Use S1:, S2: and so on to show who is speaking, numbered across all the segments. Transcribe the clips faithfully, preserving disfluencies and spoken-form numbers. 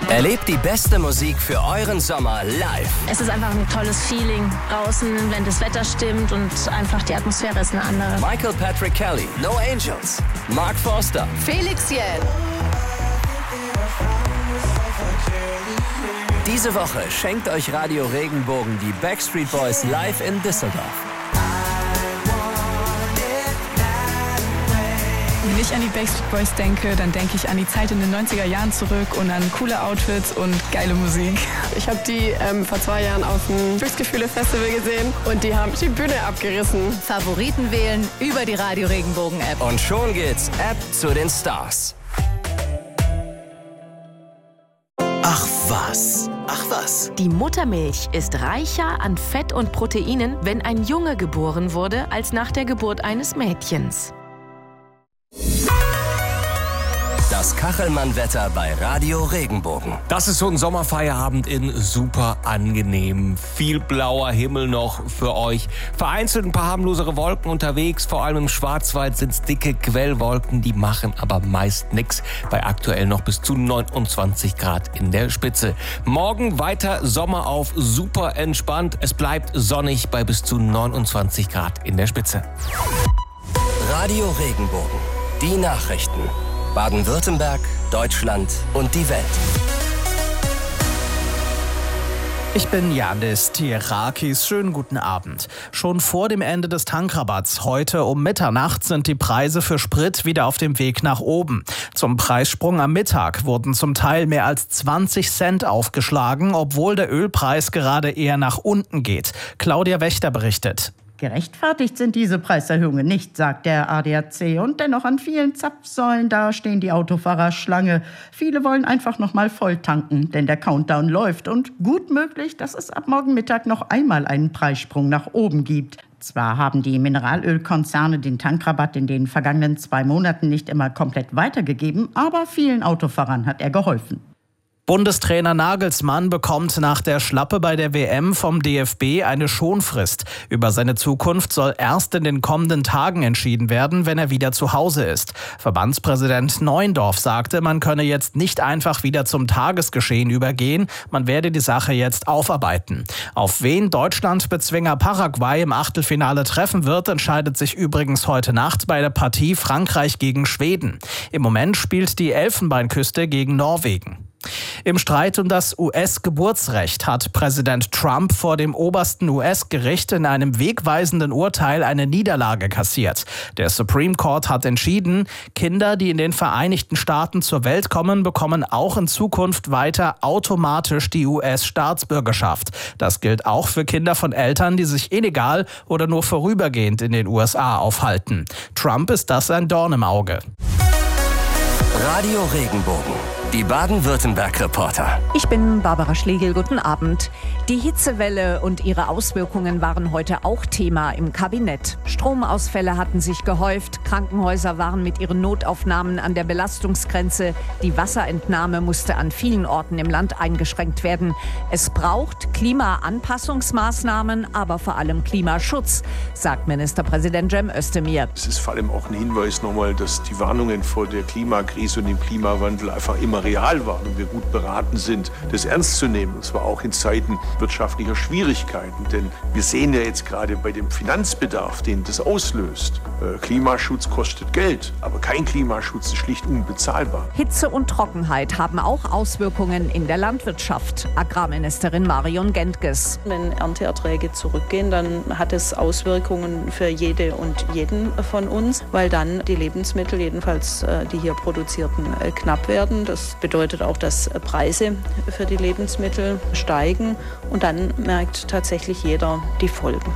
S1: Erlebt die beste Musik für euren Sommer live.
S2: Es ist einfach ein tolles Feeling draußen, wenn das Wetter stimmt und einfach die Atmosphäre ist eine andere.
S1: Michael Patrick Kelly, No Angels, Mark Forster,
S3: Felix Jähn.
S1: Diese Woche schenkt euch Radio Regenbogen die Backstreet Boys live in Düsseldorf.
S4: Wenn ich an die Backstreet Boys denke, dann denke ich an die Zeit in den neunziger Jahren zurück und an coole Outfits und geile Musik.
S5: Ich habe die ähm, vor zwei Jahren auf dem Glücksgefühle-Festival gesehen und die haben die Bühne abgerissen.
S3: Favoriten wählen über die Radio Regenbogen-App.
S1: Und schon geht's App zu den Stars.
S6: Ach was, ach was.
S7: Die Muttermilch ist reicher an Fett und Proteinen, wenn ein Junge geboren wurde, als nach der Geburt eines Mädchens.
S1: Das Kachelmann-Wetter bei Radio Regenbogen.
S8: Das ist so ein Sommerfeierabend in super angenehm. Viel blauer Himmel noch für euch. Vereinzelt ein paar harmlosere Wolken unterwegs. Vor allem im Schwarzwald sind's dicke Quellwolken. Die machen aber meist nix. Bei aktuell noch bis zu neunundzwanzig Grad in der Spitze. Morgen weiter Sommer auf, super entspannt. Es bleibt sonnig bei bis zu neunundzwanzig Grad in der Spitze.
S1: Radio Regenbogen. Die Nachrichten. Baden-Württemberg, Deutschland und die Welt.
S9: Ich bin Janis Tierakis. Schönen guten Abend. Schon vor dem Ende des Tankrabatts heute um Mitternacht sind die Preise für Sprit wieder auf dem Weg nach oben. Zum Preissprung am Mittag wurden zum Teil mehr als zwanzig Cent aufgeschlagen, obwohl der Ölpreis gerade eher nach unten geht. Claudia Wächter berichtet.
S10: Gerechtfertigt sind diese Preiserhöhungen nicht, sagt der A D A C. Und dennoch an vielen Zapfsäulen, da stehen die Autofahrer Schlange. Viele wollen einfach noch mal voll tanken, denn der Countdown läuft. Und gut möglich, dass es ab morgen Mittag noch einmal einen Preissprung nach oben gibt. Zwar haben die Mineralölkonzerne den Tankrabatt in den vergangenen zwei Monaten nicht immer komplett weitergegeben, aber vielen Autofahrern hat er geholfen.
S9: Bundestrainer Nagelsmann bekommt nach der Schlappe bei der W M vom D F B eine Schonfrist. Über seine Zukunft soll erst in den kommenden Tagen entschieden werden, wenn er wieder zu Hause ist. Verbandspräsident Neuendorf sagte, man könne jetzt nicht einfach wieder zum Tagesgeschehen übergehen. Man werde die Sache jetzt aufarbeiten. Auf wen Deutschland-Bezwinger Paraguay im Achtelfinale treffen wird, entscheidet sich übrigens heute Nacht bei der Partie Frankreich gegen Schweden. Im Moment spielt die Elfenbeinküste gegen Norwegen. Im Streit um das U S-Geburtsrecht hat Präsident Trump vor dem obersten U S-Gericht in einem wegweisenden Urteil eine Niederlage kassiert. Der Supreme Court hat entschieden, Kinder, die in den Vereinigten Staaten zur Welt kommen, bekommen auch in Zukunft weiter automatisch die U S-Staatsbürgerschaft. Das gilt auch für Kinder von Eltern, die sich illegal oder nur vorübergehend in den U S A aufhalten. Trump ist das ein Dorn im Auge.
S1: Radio Regenbogen. Die Baden-Württemberg-Reporter.
S3: Ich bin Barbara Schlegel, guten Abend. Die Hitzewelle und ihre Auswirkungen waren heute auch Thema im Kabinett. Stromausfälle hatten sich gehäuft, Krankenhäuser waren mit ihren Notaufnahmen an der Belastungsgrenze, die Wasserentnahme musste an vielen Orten im Land eingeschränkt werden. Es braucht Klimaanpassungsmaßnahmen, aber vor allem Klimaschutz, sagt Ministerpräsident Cem Özdemir.
S11: Es ist vor allem auch ein Hinweis nochmal, dass die Warnungen vor der Klimakrise und dem Klimawandel einfach immer real waren und wir gut beraten sind, das ernst zu nehmen, und zwar auch in Zeiten wirtschaftlicher Schwierigkeiten. Denn wir sehen ja jetzt gerade bei dem Finanzbedarf, den das auslöst, äh, Klimaschutz kostet Geld, aber kein Klimaschutz ist schlicht unbezahlbar.
S3: Hitze und Trockenheit haben auch Auswirkungen in der Landwirtschaft. Agrarministerin Marion Gentges.
S12: Wenn Ernteerträge zurückgehen, dann hat es Auswirkungen für jede und jeden von uns, weil dann die Lebensmittel, jedenfalls äh, die hier produzierten, äh, knapp werden. Das bedeutet auch, dass Preise für die Lebensmittel steigen und dann merkt tatsächlich jeder die Folgen.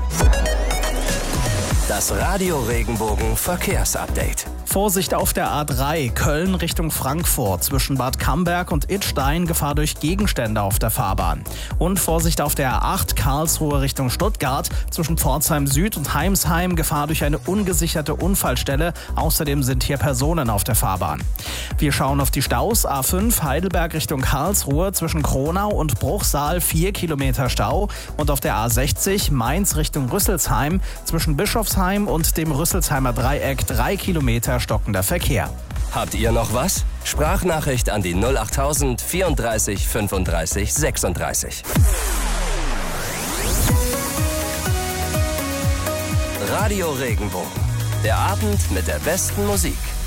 S1: Das Radio Regenbogen Verkehrsupdate.
S9: Vorsicht auf der A drei, Köln Richtung Frankfurt, zwischen Bad Camberg und Idstein, Gefahr durch Gegenstände auf der Fahrbahn. Und Vorsicht auf der A acht, Karlsruhe Richtung Stuttgart, zwischen Pforzheim Süd und Heimsheim, Gefahr durch eine ungesicherte Unfallstelle. Außerdem sind hier Personen auf der Fahrbahn. Wir schauen auf die Staus. A fünf, Heidelberg Richtung Karlsruhe, zwischen Kronau und Bruchsal, vier Kilometer Stau. Und auf der A sechzig, Mainz Richtung Rüsselsheim, zwischen Bischofsheim und dem Rüsselsheimer Dreieck, drei Kilometer stockender Verkehr.
S1: Habt ihr noch was? Sprachnachricht an die null achttausend vierunddreißig fünfunddreißig sechsunddreißig. Radio Regenbogen. Der Abend mit der besten Musik.